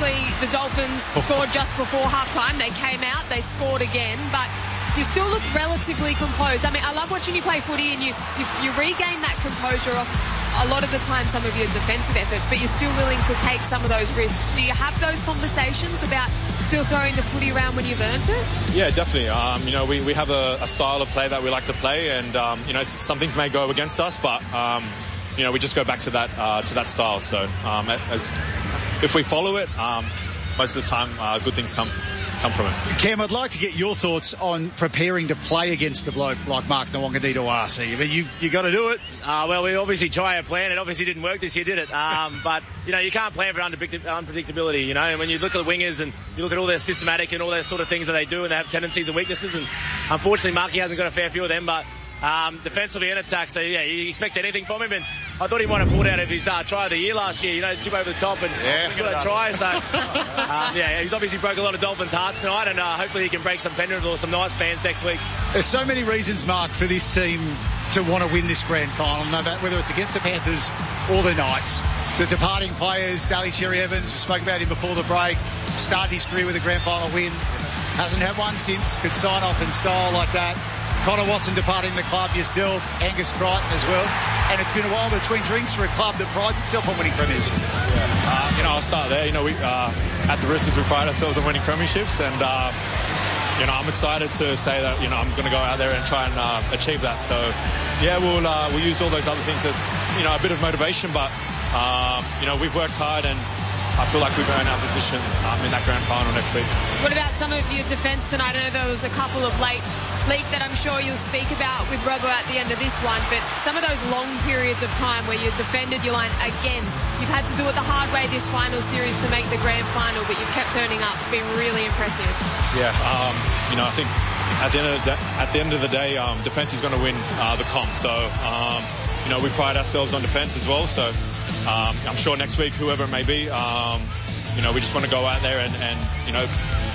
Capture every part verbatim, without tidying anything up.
obviously the Dolphins scored just before halftime. They came out, they scored again, but you still look relatively composed. I mean, I love watching you play footy, and you, you, you regain that composure off a lot of the time some of your defensive efforts, but you're still willing to take some of those risks. Do you have those conversations about still throwing the footy around when you've earned it? Yeah, definitely. Um, you know, we, we have a, a style of play that we like to play, and, um, you know, some things may go against us, but, um, you know, we just go back to that, uh, to that style. So, um, as, if we follow it, um, most of the time, uh, good things come. come from it. Cam, I'd like to get your thoughts on preparing to play against a bloke like Mark Nawaqanitawase. I mean, you you got to do it. Uh, well, we obviously try and plan. It obviously didn't work this year, did it? Um, but, you know, you can't plan for unpredictability, you know. And when you look at the wingers and you look at all their systematic and all their sort of things that they do, and they have tendencies and weaknesses, and unfortunately Marky hasn't got a fair few of them, but Um, defensively and attack, so yeah, you expect anything from him, and I thought he might have pulled out of his uh, try of the year last year, you know, chip over the top and yeah, got a try, so uh, yeah, he's obviously broke a lot of Dolphins' hearts tonight, and uh, hopefully he can break some Penrith or some Knights fans next week. There's so many reasons, Mark, for this team to want to win this grand final, no matter whether it's against the Panthers or the Knights. The departing players, Daly Cherry Evans, we spoke about him before the break, started his career with a grand final win, hasn't had one since, could sign off in style like that. Connor Watson departing the club, yourself, Angus Crichton as well. And it's been a while between drinks for a club that prides itself on winning premierships. Yeah. Uh, you know, I'll start there. You know, we uh, at the Roosters we pride ourselves on winning premierships, and uh, you know, I'm excited to say that, you know, I'm going to go out there and try and uh, achieve that. So, yeah, we'll uh, we'll use all those other things as, you know, a bit of motivation, but um, you know, we've worked hard, and I feel like we've earned our position um, in that grand final next week. What about some of your defence tonight? I know there was a couple of late leak that I'm sure you'll speak about with Robbo at the end of this one, but some of those long periods of time where you've defended your line again, you've had to do it the hard way this final series to make the grand final, but you've kept turning up. It's been really impressive. Yeah, um, you know, I think at the end of the day, at the end of the day um, defence is going to win uh, the comp. So, um, you know, we pride ourselves on defence as well. So um, I'm sure next week, whoever it may be, um, you know, we just want to go out there and, and you know,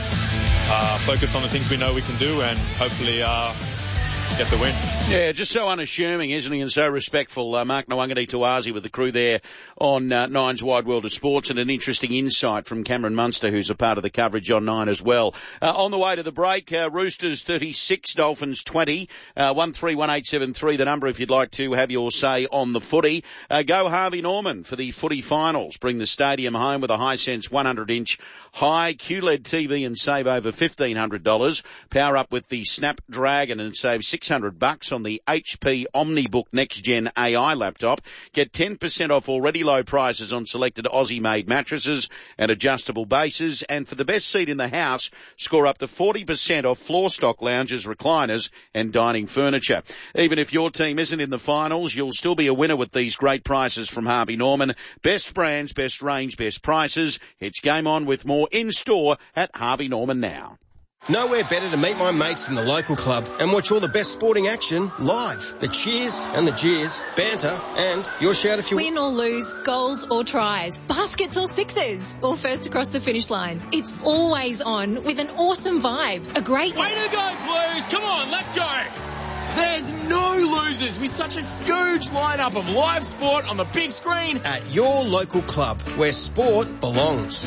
Uh, focus on the things we know we can do, and hopefully uh, get the win. Yeah, just so unassuming, isn't he, and so respectful. Uh, Mark Nawaqanitawase with the crew there on uh, Nine's Wide World of Sports, and an interesting insight from Cameron Munster, who's a part of the coverage on Nine as well. Uh, on the way to the break, uh, Roosters thirty-six, Dolphins twenty, uh, one three one eight seven three, the number if you'd like to have your say on the footy. Uh, go Harvey Norman for the footy finals. Bring the stadium home with a Hisense one hundred inch high Q L E D T V and save over fifteen hundred dollars. Power up with the Snapdragon and save six hundred bucks on the H P OmniBook Next Gen A I laptop. Get ten percent off already low prices on selected Aussie-made mattresses and adjustable bases. And for the best seat in the house, score up to forty percent off floor stock lounges, recliners and dining furniture. Even if your team isn't in the finals, you'll still be a winner with these great prices from Harvey Norman. Best brands, best range, best prices. It's game on with more in-store at Harvey Norman now. Nowhere better to meet my mates than the local club and watch all the best sporting action live. The cheers and the jeers, banter, and your shout if you win or lose, goals or tries, baskets or sixes, or first across the finish line. It's always on with an awesome vibe. A great way to go, Blues! Come on, let's go! There's no losers with such a huge lineup of live sport on the big screen at your local club where sport belongs.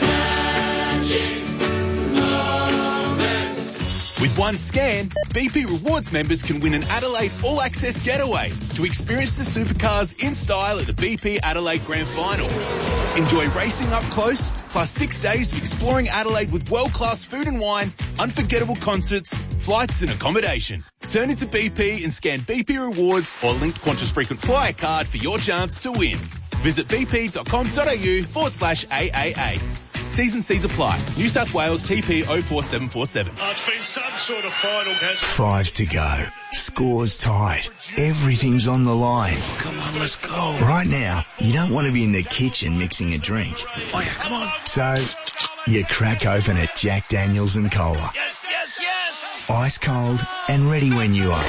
Magic. With one scan, B P Rewards members can win an Adelaide All-Access Getaway to experience the supercars in style at the B P Adelaide Grand Final. Enjoy racing up close, plus six days of exploring Adelaide with world-class food and wine, unforgettable concerts, flights and accommodation. Turn into B P and scan B P Rewards or linked Qantas Frequent Flyer card for your chance to win. Visit bp.com.au forward slash AAA. T's and C's apply. New South Wales T P oh four seven four seven. Oh, it's been some sort of final, hasn't it? Five to go. Score's tied. Everything's on the line. Come on, let's go. Right now, you don't want to be in the kitchen mixing a drink. Oh, yeah, come on. So, you crack open a Jack Daniels and Cola. Yes, yes, yes. Ice cold and ready when you are.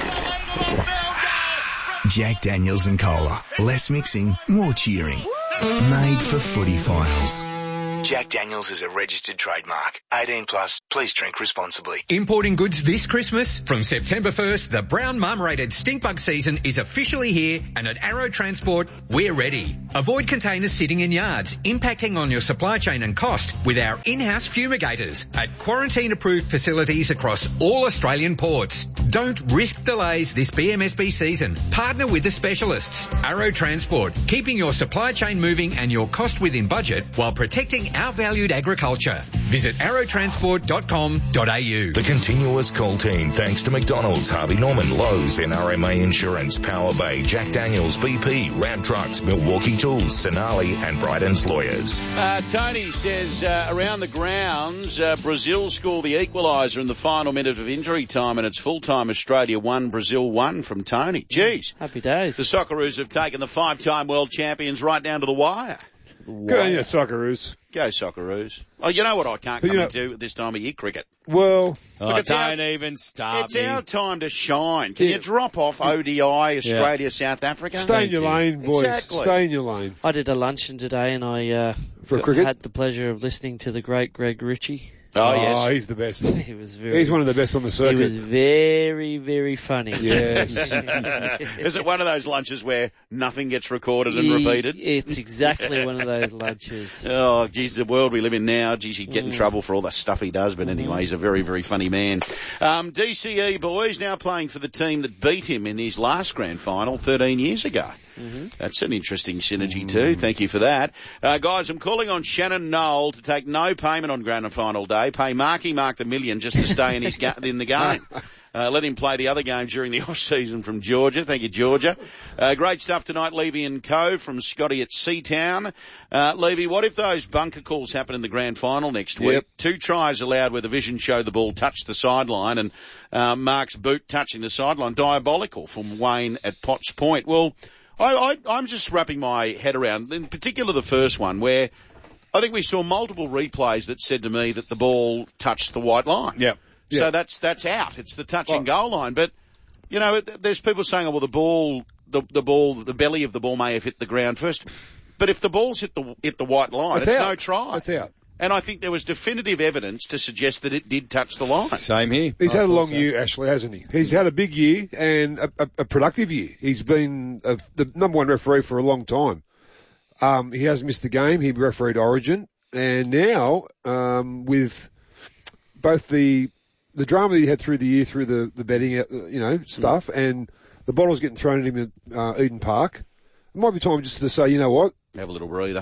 Jack Daniels and Cola. Less mixing, more cheering. Made for footy finals. Jack Daniels is a registered trademark. eighteen plus, please drink responsibly. Importing goods this Christmas? From September first, the brown marmorated stink bug season is officially here, and at Arrow Transport, we're ready. Avoid containers sitting in yards, impacting on your supply chain and cost with our in-house fumigators at quarantine-approved facilities across all Australian ports. Don't risk delays this B M S B season. Partner with the specialists. Arrow Transport, keeping your supply chain moving and your cost within budget while protecting our valued agriculture. Visit arrow transport dot com dot a u. The continuous call team, thanks to McDonald's, Harvey Norman, Lowe's, N R M A Insurance, Power Bay, Jack Daniels, B P, Ram Trucks, Milwaukee Tools, Sonali and Bryden's Lawyers. Uh, Tony says uh, around the grounds, uh, Brazil scored the equaliser in the final minute of injury time, and it's full-time Australia one, Brazil one from Tony. Jeez. Happy days. The Socceroos have taken the five-time world champions right down to the wire. Go on, yeah, Socceroos. Go Socceroos. Oh, you know what I can't But come you know- into at this time of year? Cricket. Well, Oh, Look, it's don't our- even start It's me. our time to shine. Can Yeah. you drop off O D I, Australia, South Africa? stay in your you. lane, boys. Exactly. Stay in your lane. I did a luncheon today, and I uh, For got- cricket? had the pleasure of listening to the great Greg Ritchie. Oh, Oh, yes. he's the best. He was very. He's one of the best on the He circuit. was very, very funny. Yes. Is it one of those lunches where nothing gets recorded and repeated? It's exactly one of those lunches. Oh, geez, the world we live in now. Geez, he'd get in trouble for all the stuff he does, but anyway, he's a very, very funny man. Um, D C E boys now playing for the team that beat him in his last grand final thirteen years ago. Mm-hmm. That's an interesting synergy too. Thank you for that. Uh, guys, I'm calling on Shannon Noel to take no payment on grand final day. Pay Marky Mark the million just to stay in his ga- in the game. Uh, let him play the other game during the off-season from Georgia. Thank you, Georgia. Uh, great stuff tonight, Levy and Co. from Scotty at Seatown. Uh, Levy, what if those bunker calls happen in the grand final next week? Yep. Two tries allowed where the vision showed the ball touched the sideline and uh, Mark's boot touching the sideline. Diabolical from Wayne at Potts Point. Well, I, I, I'm just wrapping my head around, in particular the first one, where I think we saw multiple replays that said to me that the ball touched the white line. Yeah. So Yeah. that's that's out. It's the touch and Well- goal line. But, you know, there's people saying, oh, well, the ball, the, the ball, the belly of the ball may have hit the ground first. But if the ball's hit the hit the white line, It's it's, out. no try. It's out. And I think there was definitive evidence to suggest that it did touch the line. Same here. He's I had a thought long so. year, Ashley, hasn't he? He's had a big year and a, a, a productive year. He's been a, the number one referee for a long time. Um, he has missed a game. He refereed Origin, and now um, with both the the drama that he had through the year, through the the betting, uh, you know, stuff, and the bottles getting thrown at him at uh, Eden Park, it might be time just to say, you know what, Have a little breather.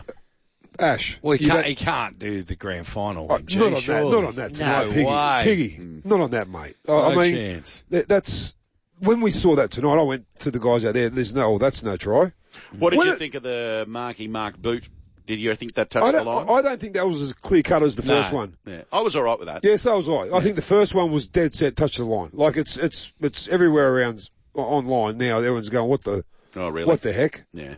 Ash. Well, he you can't, don't- he can't do the grand final. Oh, Gee, not on that, surely. not on that tonight, No Piggy. way. Piggy, not on that, mate. I, No I mean, chance. that, that's when we saw that tonight. I went to the guys out there. There's no, oh, that's no try. What did When you it- think of the Marky Mark boot? Did you think that I touched the don't, line? I don't think that was as clear cut as the No. first one. Yeah, I was all right with that. Yeah, so was I. I think the first one was dead set, touch the line. Like it's it's it's everywhere around online now. Everyone's going, what the Oh, really? what the heck? Yeah.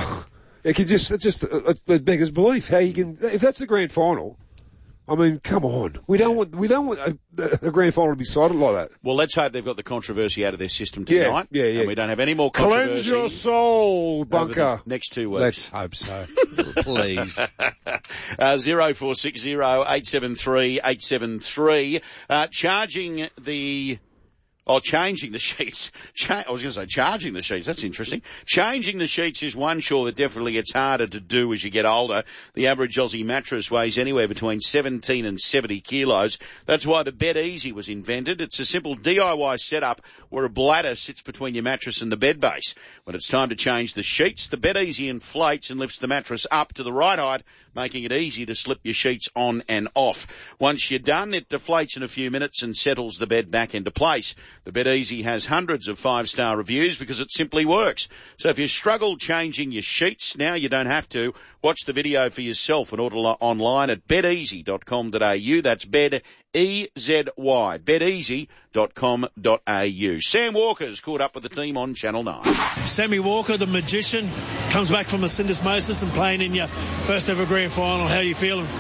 It can just, it just, it, it beggars belief how you can, if that's the grand final, I mean, come on. We don't want, we don't want a, a grand final to be cited like that. Well, let's hope they've got the controversy out of their system Yeah, tonight. yeah, yeah. And we don't have any more Cleanse controversy. your soul, over bunker. the next two weeks. Let's hope so. Please. Uh, zero four six zero eight seven three eight seven three. Uh, charging the, oh, changing the sheets. Cha- I was going to say charging the sheets. That's interesting. Changing the sheets is one chore that definitely gets harder to do as you get older. The average Aussie mattress weighs anywhere between seventeen and seventy kilos. That's why the Bed Easy was invented. It's a simple D I Y setup where a bladder sits between your mattress and the bed base. When it's time to change the sheets, the Bed Easy inflates and lifts the mattress up to the right height, making it easy to slip your sheets on and off. Once you're done, it deflates in a few minutes and settles the bed back into place. The Bed Easy has hundreds of five-star reviews because it simply works. So if you struggle changing your sheets, now you don't have to. Watch the video for yourself and order online at bed easy dot com dot a u. That's bed, E Z Y, bed easy dot com dot a u. Sam Walker's caught up with the team on Channel nine. Sammy Walker, the magician, comes back from the syndesmosis and playing in your first ever grand final. How are you feeling? Yeah,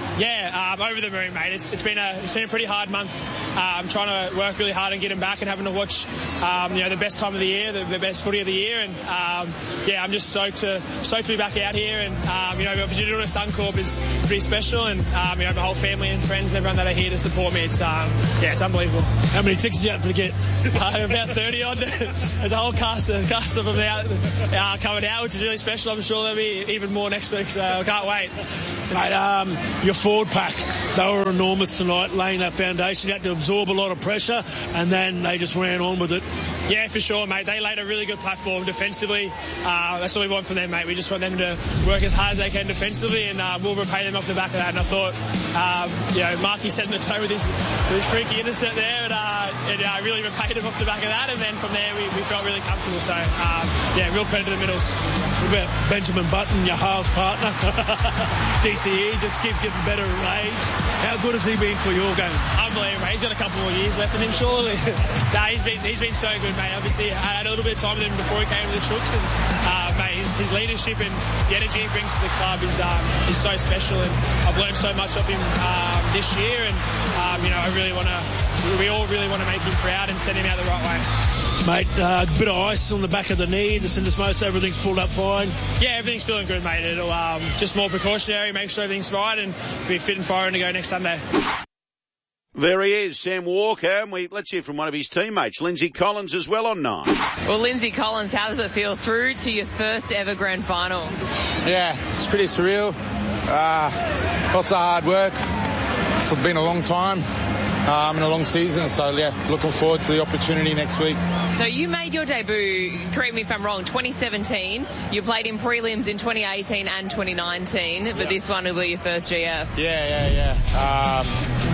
Yeah, um, over the moon, mate. It's, it's been a it's been a pretty hard month. Uh, I'm trying to work really hard and get him back and having to watch, um, you know, the best time of the year, the, the best footy of the year, and um, yeah, I'm just stoked to stoked to be back out here, and um, you know, obviously doing a Suncorp is pretty special, and um, you know, my whole family and friends, and everyone that are here to support me. It's um, yeah, it's unbelievable. How many tickets did you have to get? uh, about thirty odd. There's a whole cast, a cast of them out uh, coming out, which is really special. I'm sure there'll be even more next week, so I can't wait. Mate, um, your forward pack, they were enormous tonight, laying that foundation. You had to absorb a lot of pressure, and then they just ran on with it. Yeah, for sure, mate. They laid a really good platform defensively. Uh, that's what we want from them, mate. We just want them to work as hard as they can defensively, and uh, we'll repay them off the back of that. And I thought, um, you know, Marky setting the toe with his, with his freaky intercept there, and uh, it uh, really repaid him off the back of that. And then from there, we, we felt really comfortable. So, um, yeah, real credit to the middles. What about Benjamin Button, your Hales partner? D C E just keeps getting better at age. How good has he been for your game? Unbelievable, mate. He's got a couple more years left in him, surely. nah, he's been he's been so good, mate. Obviously, I had a little bit of time with him before he came to the Chooks, and uh, mate, his, his leadership and the energy he brings to the club is um, is so special, and I've learned so much of him um, this year, and um, you know, I really want to, we all really want to make him proud and send him out the right way. Mate, a uh, bit of ice on the back of the knee, the syndesmosis, everything's pulled up fine. Yeah, everything's feeling good, mate. It'll um, just more precautionary, make sure everything's right, and be fit and firing to go next Sunday. There he is, Sam Walker. And we, let's hear from one of his teammates, Lindsay Collins, as well on nine. Well, Lindsay Collins, how does it feel through to your first ever grand final? Yeah, it's pretty surreal. Uh, lots of hard work. It's been a long time. Um, in a long season, so yeah, looking forward to the opportunity next week. So you made your debut, correct me if I'm wrong, twenty seventeen. You played in prelims in twenty eighteen and twenty nineteen, but yeah. This one will be your first G F. Yeah, yeah, yeah. Um,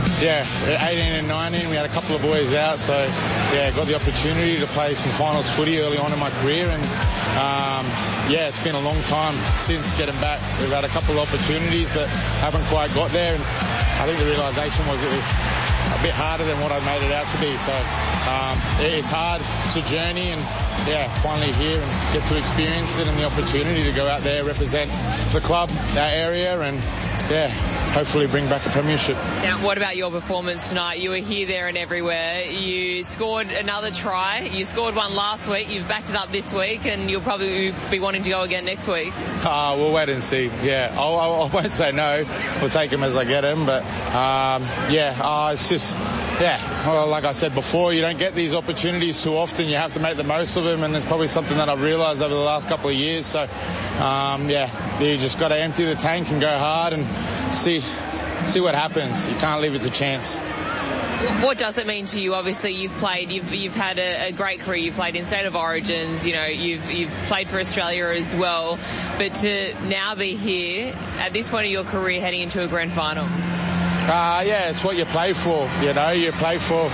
yeah, eighteen and nineteen, we had a couple of boys out, so yeah, got the opportunity to play some finals footy early on in my career, and um, yeah, it's been a long time since getting back. We've had a couple of opportunities, but haven't quite got there, and I think the realisation was it was a bit harder than what I made it out to be. So um, it's hard. It's a journey, and yeah, finally here and get to experience it and the opportunity to go out there, represent the club, our area, and yeah, hopefully bring back a premiership. Now, what about your performance tonight? You were here, there and everywhere. You scored another try. You scored one last week. You've backed it up this week, and you'll probably be wanting to go again next week. Uh, we'll wait and see. Yeah, I'll, I'll, I won't say no. We'll take them as I get them. But um, yeah, uh, it's just, yeah, well, like I said before, you don't get these opportunities too often. You have to make the most of them, and there's probably something that I've realised over the last couple of years. So um, yeah, you just got to empty the tank and go hard and see see what happens. You can't leave it to chance. What does it mean to you? Obviously, you've played, you've you've had a, a great career. You've played in State of Origins. You know, you've you've played for Australia as well. But to now be here at this point of your career, heading into a grand final. Uh, yeah, it's what you play for. You know, you play for.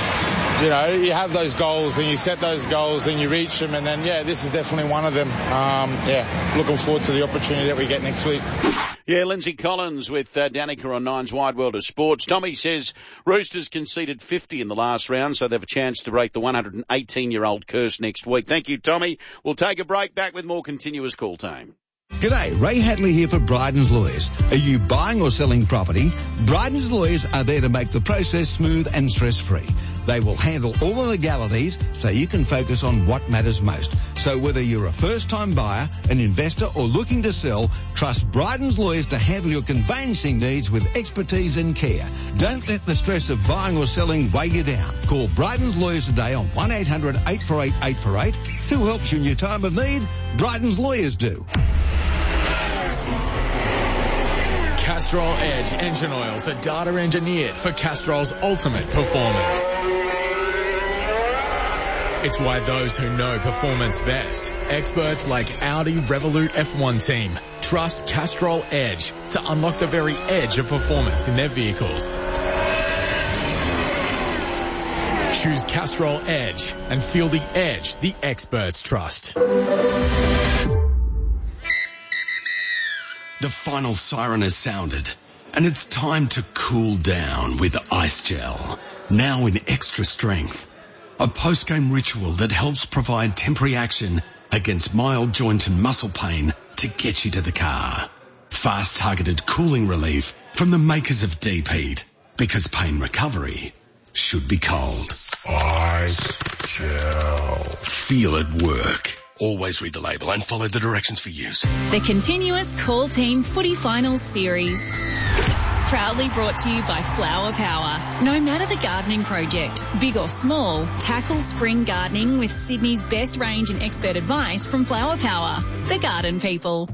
You know, you have those goals and you set those goals and you reach them, and then yeah, this is definitely one of them. Um, yeah, looking forward to the opportunity that we get next week. Yeah, Lindsay Collins with uh, Danica on Nine's Wide World of Sports. Tommy says Roosters conceded fifty in the last round, so they have a chance to break the one hundred eighteen-year-old curse next week. Thank you, Tommy. We'll take a break. Back with more continuous call time. G'day, Ray Hadley here for Bryden's Lawyers. Are you buying or selling property? Bryden's Lawyers are there to make the process smooth and stress-free. They will handle all the legalities so you can focus on what matters most. So whether you're a first-time buyer, an investor or looking to sell, trust Bryden's Lawyers to handle your conveyancing needs with expertise and care. Don't let the stress of buying or selling weigh you down. Call Bryden's Lawyers today on one eight hundred eight four eight eight four eight. Who helps you in your time of need? Bryden's Lawyers do. Castrol Edge engine oils are data engineered for Castrol's ultimate performance. It's why those who know performance best, experts like Audi Revolut F one team, trust Castrol Edge to unlock the very edge of performance in their vehicles. Choose Castrol Edge and feel the edge the experts trust. The final siren has sounded, and it's time to cool down with Ice Gel, now in extra strength. A post-game ritual that helps provide temporary action against mild joint and muscle pain to get you to the car. Fast targeted cooling relief from the makers of Deep Heat, because pain recovery should be cold. Ice Gel. Feel it work. Always read the label and follow the directions for use. The continuous Call Team Footy Finals Series. Proudly brought to you by Flower Power. No matter the gardening project, big or small, tackle spring gardening with Sydney's best range and expert advice from Flower Power, the garden people.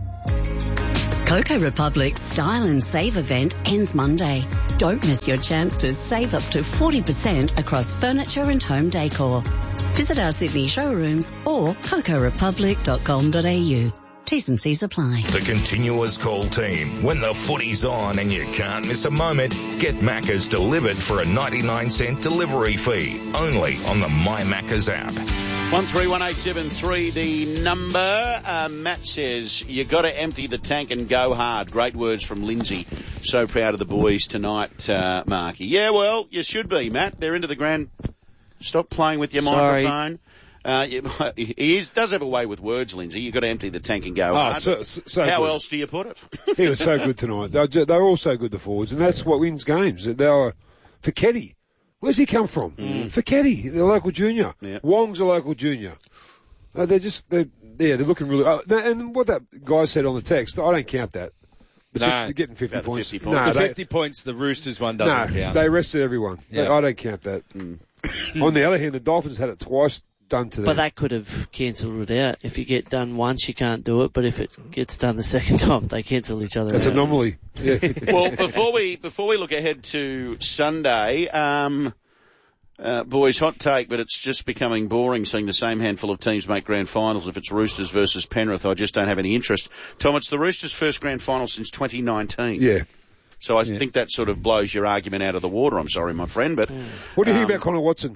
Cocoa Republic's Style and Save event ends Monday. Don't miss your chance to save up to forty percent across furniture and home decor. Visit our Sydney showrooms or cocoa republic dot com dot a u. T's and C's apply. The continuous call team. When the footy's on and you can't miss a moment, get Macca's delivered for a ninety-nine cent delivery fee. Only on the My Macca's app. One three one eight seven three, the number. Uh, Matt says, you got to empty the tank and go hard. Great words from Lindsay. So proud of the boys tonight, uh, Marky. Yeah, well, you should be, Matt. They're into the grand. Stop playing with your Sorry. microphone. Uh, he is, does have a way with words, Lindsay. You've got to empty the tank and go Oh, hard. so- so- so How good. else do you put it? He was so good tonight. They're, ju- they're all so good, the forwards, and that's what wins games. They are Fiketti. Where's he come from? Mm. Fiketti, the local junior. Yeah. Wong's a local junior. Uh, they're just, they're, yeah, they're looking really. Uh, and what that guy said on the text, I don't count that. The, No. They're getting fifty About the points. fifty points. No, the they, fifty points, the Roosters one no, doesn't count. they arrested everyone. They- Yeah. I don't count that. On the other hand, the Dolphins had it twice done to them. But that could have cancelled it out. If you get done once, you can't do it. But if it gets done the second time, they cancel each other That's out. an anomaly. Yeah. Well, before we before we look ahead to Sunday, um, uh, boys, hot take, but it's just becoming boring seeing the same handful of teams make grand finals. If it's Roosters versus Penrith, I just don't have any interest. Tom, it's the Roosters' first grand final since twenty nineteen. Yeah. So I think that sort of blows your argument out of the water. I'm sorry, my friend, but What do you um, think about Connor Watson?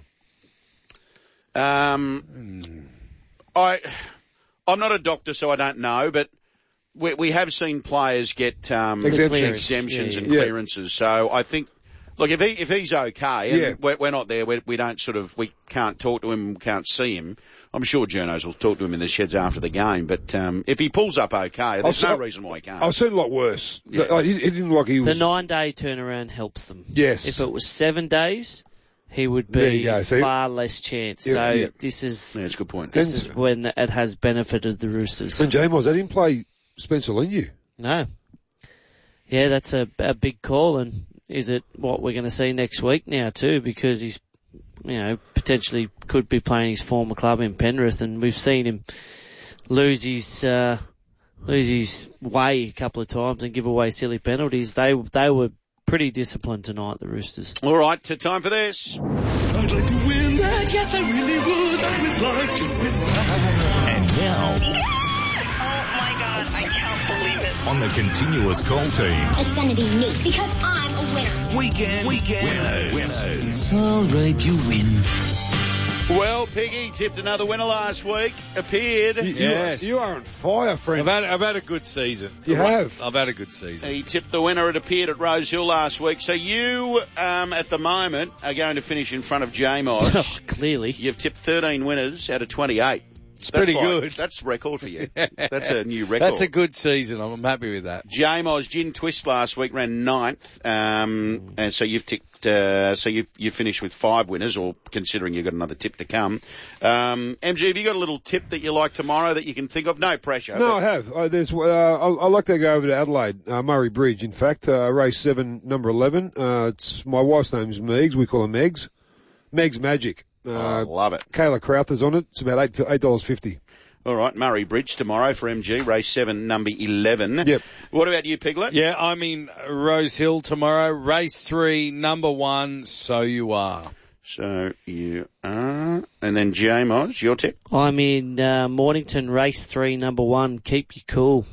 Um, I, I'm not a doctor, so I don't know, but we, we have seen players get um, Exemptions. exemptions Yeah, and yeah. clearances. So I think, look, if he if he's okay, and Yeah. we're, we're not there, we, we don't sort of, we can't talk to him, can't see him. I'm sure journos will talk to him in the sheds after the game, but um, if he pulls up okay, there's I'll no say- reason why he can't. I've seen a lot worse. Yeah. Uh, He, he didn't look like he The was. nine-day turnaround helps them. Yes. If it was seven days, he would There you be go. So- far less chance. Yeah, so yeah. this is Yeah, it's a good point. this is when it has benefited the Roosters. And James, they didn't play Spencer Leniu. No. Yeah, that's a, a big call, and is it what we're going to see next week now too? Because he's, you know, potentially could be playing his former club in Penrith, and we've seen him lose his uh, lose his way a couple of times and give away silly penalties. They they were pretty disciplined tonight, the Roosters. All right, to time for this. I'd like to win that, yes I really would. I would like to win that. And now, Oh my God, I can't believe it. on the continuous call team, It's going to be me because I'm a winner. Weekend, weekend winners. winners. It's all right, you win. Well, Piggy tipped another winner last week, appeared. You, you Yes. are, you are on fire, friend. I've had, I've had a good season. You have. I've had a good season. He tipped the winner. It appeared at Rose Hill last week. So you, um, at the moment, are going to finish in front of J-Mosh. Oh, clearly. You've tipped thirteen winners out of twenty-eight. It's That's pretty like- good. That's a record for you. That's a new record. That's a good season. I'm happy with that. J-Mosh Gin Twist last week ran ninth, um, and so you've ticked, uh, so you've, you finished with five winners, or considering you've got another tip to come. Um, M G, have you got a little tip that you like tomorrow that you can think of? No pressure. No, but- I have. Uh, there's. Uh, I, I like to go over to Adelaide, uh, Murray Bridge. In fact, uh, race seven, number eleven. Uh, it's my wife's name's Megs. We call her Megs. Megs Magic. Uh, Oh, love it. Kayla Crowther's on it. It's about eight eight dollars fifty. All right, Murray Bridge tomorrow for M G, race seven, number eleven. Yep. What about you, Piglet? Yeah, I'm in Rose Hill tomorrow. Race three, number one, So You Are. So you are, and then J-Mosh, your tip? I'm in uh, Mornington, race three, number one. Keep you cool.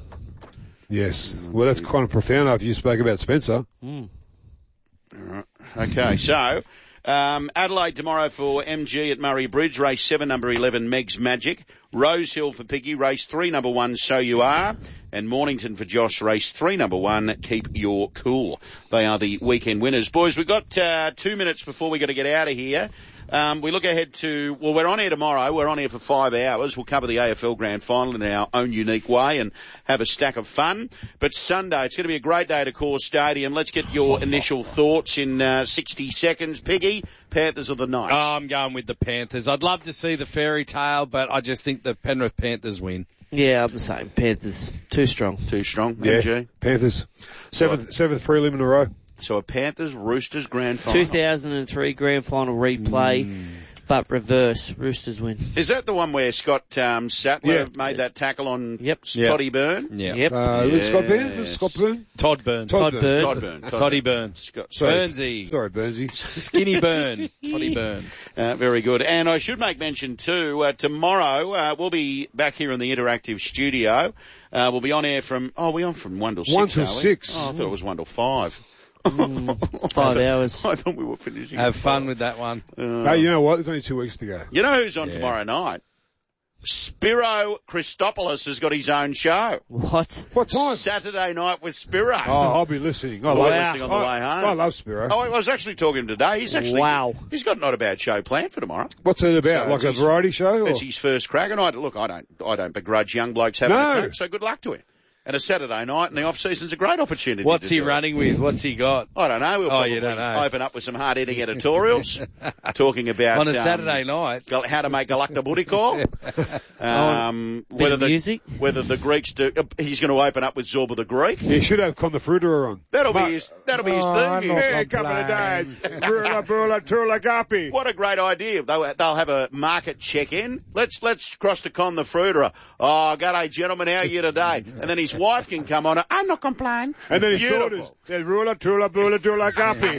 Yes. Well, that's kind of profound after you spoke about Spencer. Mm. All right. Okay, so um, Adelaide tomorrow for M G at Murray Bridge, race seven, number eleven, Meg's Magic. Rose Hill for Piggy, race three, number one, So You Are. And Mornington for Josh, race three, number one, Keep Your Cool. They are the weekend winners. Boys, we've got uh, two minutes before we got to get out of here. Um, we look ahead to, well, we're on here tomorrow. We're on here for five hours. We'll cover the A F L Grand Final in our own unique way and have a stack of fun. But Sunday, it's going to be a great day to Core Stadium. Let's get your initial thoughts in uh, sixty seconds. Piggy, Panthers or the Knights? Oh, I'm going with the Panthers. I'd love to see the fairy tale, but I just think the Penrith Panthers win. Yeah, I'm the same. Panthers. Too strong. Too strong. Yeah, M G? Panthers. Seventh, right. seventh prelim in a row. So a Panthers Roosters Grand Final. two thousand three Grand Final replay. Mm. But reverse, Roosters win. Is that the one where Scott um, Sattler yeah. made that tackle on yep. Toddy Byrne? Yeah. Yep. Uh, yes. Scott Byrne? Scott Byrne? Todd Byrne. Todd, Todd Byrne. Todd Byrne. Todd Toddy Byrne. Scott. Sorry. Burnsy. Sorry, Burnsy. Skinny Byrne. Toddy Byrne. Uh, very good. And I should make mention too, uh, tomorrow uh, we'll be back here in the interactive studio. Uh, we'll be on air from, oh, we're on from one till six, One till are we? six. Oh, I thought it was one till five. Mm, five hours. I thought we were finishing. Have fun with that one. Uh, Hey, you know what? There's only two weeks to go. You know who's on Yeah. tomorrow night? Spiro Christopoulos has got his own show. What? What time? Saturday night with Spiro. Oh, I'll be listening. I We'll love be listening on the way home. I love Spiro. Oh, I was actually talking to him today. He's actually, Wow. he's got not a bad show planned for tomorrow. What's it about? So like it's a his- variety show? Or? It's his first crack, and I look, I don't, I don't begrudge young blokes having No. a crack. So good luck to him. And a Saturday night in the off season's a great opportunity. What's to he do it. running with? What's he got? I don't know. We'll Oh, probably you don't know. open up with some hard-hitting editorials talking about On a um, Saturday night. gal- how to make galacta booty call. um, Bit whether of the music. whether the Greeks do. Uh, he's going to open up with Zorba the Greek. He should have Con the Fruiterer on. That'll But- be his. That'll be his Oh, theme. I'm music. not Hey, couple of days. Rula, bula, tula, gapi. What a great idea. They'll, they'll have a market check-in. Let's let's cross to Con the Fruiterer. Oh, g'day, gentlemen, how are you today? And then his wife can come on. I'm not complaining. And then his Beautiful. daughters. There's Rula, tula, bula, tula, gapi.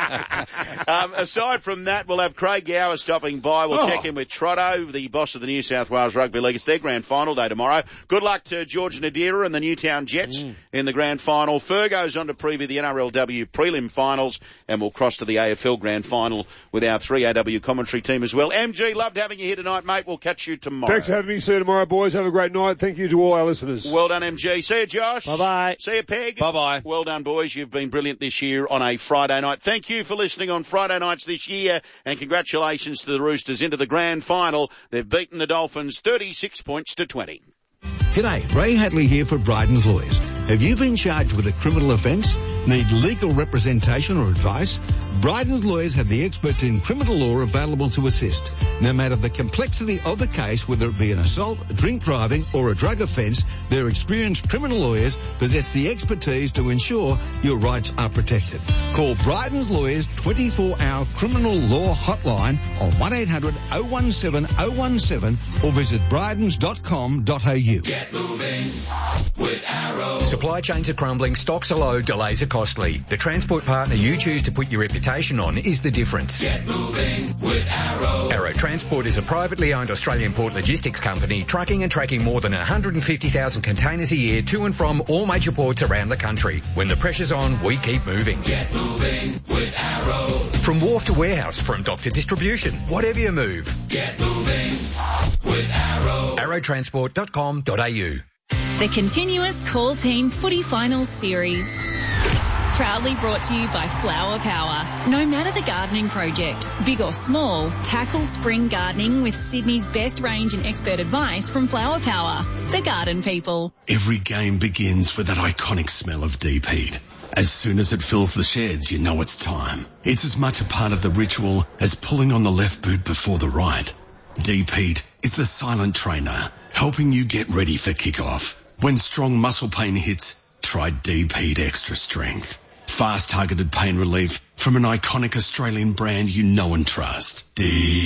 um, aside from that, we'll have Craig Gower stopping by. We'll Oh. check in with Trotto, the boss of the New South Wales Rugby League. It's their grand final day tomorrow. Good luck to George Nadira and the Newtown Jets mm. in the grand final. Fergo's on to preview the N R L W prelim finals, and we'll cross to the A F L grand final with our three A W commentary team as well. M G, loved having you here tonight, mate. We'll catch you tomorrow. Thanks for having me. See you tomorrow, boys. Have a great night. Thank you to all our listeners. Well done, M G. See you, Josh. Bye-bye. See you, Peg. Bye-bye. Well done, boys. You've been brilliant this year on a Friday night. Thank you for listening on Friday nights this year, and congratulations to the Roosters into the grand final. They've beaten the Dolphins thirty-six points to twenty. G'day, Ray Hadley here for Bryden's Lawyers. Have you been charged with a criminal offence? Need legal representation or advice? Bryden's Lawyers have the experts in criminal law available to assist. No matter the complexity of the case, whether it be an assault, drink driving or a drug offence, their experienced criminal lawyers possess the expertise to ensure your rights are protected. Call Bryden's Lawyers twenty-four hour criminal law hotline on one eight hundred oh one seven oh one seven or visit brydens dot com dot a u. Get moving with Arrow. Supply chains are crumbling, stocks are low, delays are costly. The transport partner you choose to put your reputation on is the difference. Get moving with Arrow. Arrow Transport is a privately owned Australian port logistics company trucking and tracking more than one hundred fifty thousand containers a year to and from all major ports around the country. When the pressure's on, we keep moving. Get moving with Arrow. From wharf to warehouse, from dock to distribution, whatever you move. Get moving with Arrow. arrow transport dot com dot a u. The continuous Call Team Footy Finals Series. Proudly brought to you by Flower Power. No matter the gardening project, big or small, tackle spring gardening with Sydney's best range and expert advice from Flower Power. The garden people. Every game begins with that iconic smell of deep heat. As soon as it fills the sheds, you know it's time. It's as much a part of the ritual as pulling on the left boot before the right. Deep heat is the silent trainer, helping you get ready for kickoff. When strong muscle pain hits, try Deep Heat Extra Strength. Fast targeted pain relief from an iconic Australian brand you know and trust. Deep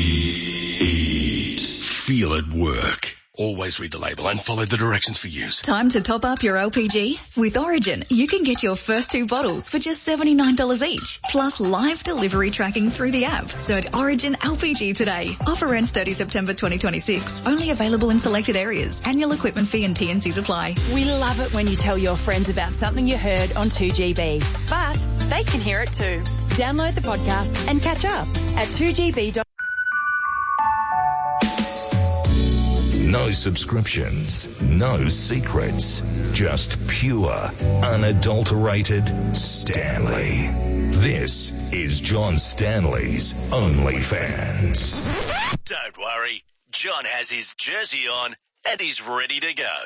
Heat. Feel it work. Always read the label and follow the directions for use. Time to top up your L P G? With Origin, you can get your first two bottles for just seventy-nine dollars each, plus live delivery tracking through the app. Search Origin L P G today. Offer ends thirtieth September twenty twenty-six. Only available in selected areas. Annual equipment fee and T N Cs apply. We love it when you tell your friends about something you heard on two G B, but they can hear it too. Download the podcast and catch up at two G B dot com. No subscriptions, no secrets, just pure, unadulterated Stanley. This is John Stanley's OnlyFans. Don't worry, John has his jersey on and he's ready to go.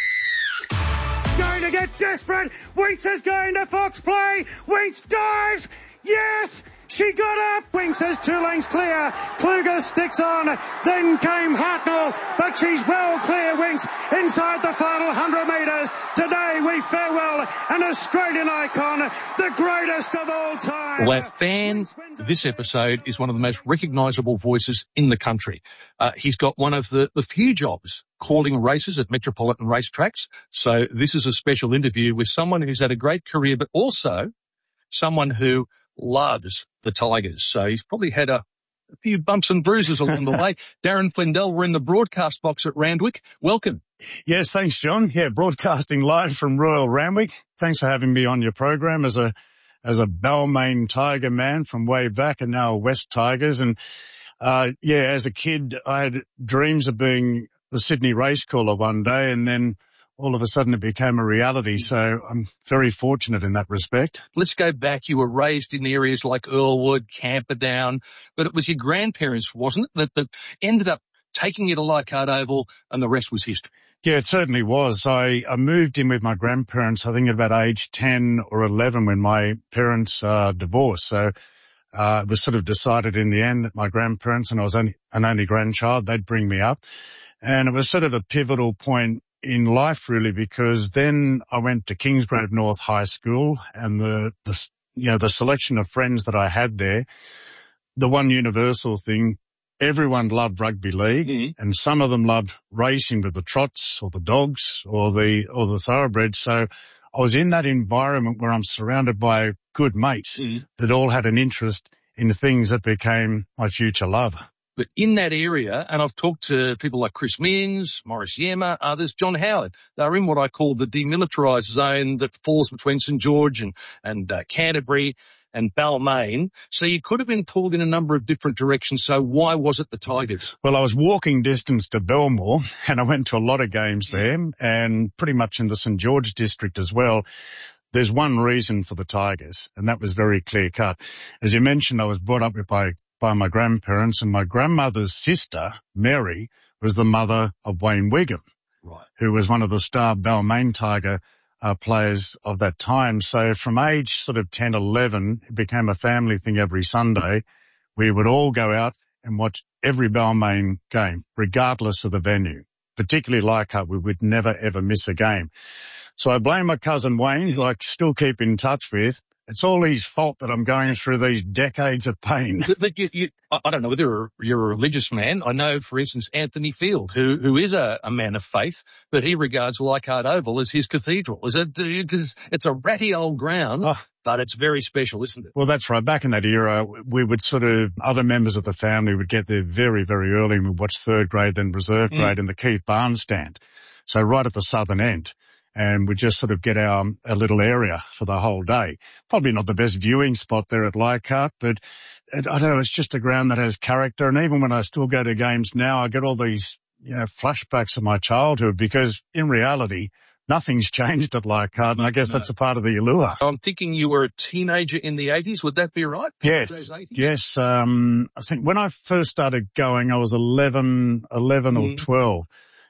Going to get desperate. Winks is going to Fox play. Winks dives. Yes! She got up. Winks is two lengths clear. Kluger sticks on. Then came Hartnell, but she's well clear. Winks inside the final one hundred metres. Today we farewell an Australian icon, the greatest of all time. Well, our fan this episode is one of the most recognisable voices in the country. Uh, he's got one of the, the few jobs calling races at metropolitan racetracks. So this is a special interview with someone who's had a great career, but also someone who loves the Tigers. So he's probably had a, a few bumps and bruises along the way. Darren Flendell, we're in the broadcast box at Randwick. Welcome. Yes, thanks, John. Yeah, broadcasting live from Royal Randwick. Thanks for having me on your program as a as a Balmain Tiger man from way back and now West Tigers. And, uh, yeah, as a kid, I had dreams of being the Sydney race caller one day, and then all of a sudden it became a reality. So I'm very fortunate in that respect. Let's go back. You were raised in areas like Earlwood, Camperdown, but it was your grandparents, wasn't it, that, that ended up taking you to Leichhardt Oval, and the rest was history. Yeah, it certainly was. I, I moved in with my grandparents, I think at about age ten or eleven when my parents uh, divorced. So uh, it was sort of decided in the end that my grandparents, and I was only, an only grandchild, they'd bring me up. And it was sort of a pivotal point in life, really, because then I went to Kingsgrove North High School, and the, the, you know, the selection of friends that I had there, the one universal thing, everyone loved rugby league, mm-hmm. and some of them loved racing with the trots or the dogs or the, or the thoroughbreds. So I was in that environment where I'm surrounded by good mates mm-hmm. that all had an interest in things that became my future love. But in that area, and I've talked to people like Chris Minns, Maurice Yema, others, John Howard, they're in what I call the demilitarised zone that falls between St George and, and uh, Canterbury and Balmain. So you could have been pulled in a number of different directions. So why was it the Tigers? Well, I was walking distance to Belmore, and I went to a lot of games there, and pretty much in the St George district as well. There's one reason for the Tigers, and that was very clear cut. As you mentioned, I was brought up with my by my grandparents, and my grandmother's sister, Mary, was the mother of Wayne Wigham, right, who was one of the star Balmain Tiger uh, players of that time. So from age sort of ten, eleven, it became a family thing every Sunday. We would all go out and watch every Balmain game, regardless of the venue. Particularly Leichhardt, we would never, ever miss a game. So I blame my cousin Wayne, who I still keep in touch with. It's all his fault that I'm going through these decades of pain. But you, you, I don't know whether you're, you're a religious man. I know, for instance, Anthony Field, who, who is a, a man of faith, but he regards Leichhardt Oval as his cathedral. Is it, because it's a ratty old ground, oh. but it's very special, isn't it? Well, that's right. Back in that era, we would sort of, other members of the family would get there very, very early, and we'd watch third grade, then reserve grade mm. in the Keith Barnes stand. So right at the southern end. And we just sort of get our a little area for the whole day. Probably not the best viewing spot there at Leichhardt, but it, I don't know, it's just a ground that has character. And even when I still go to games now, I get all these, you know, flashbacks of my childhood, because in reality, nothing's changed at Leichhardt, and I guess no. that's a part of the allure. I'm thinking you were a teenager in the eighties. Would that be right? Yes. Yes. Um, I think when I first started going, I was eleven, eleven mm. or twelve.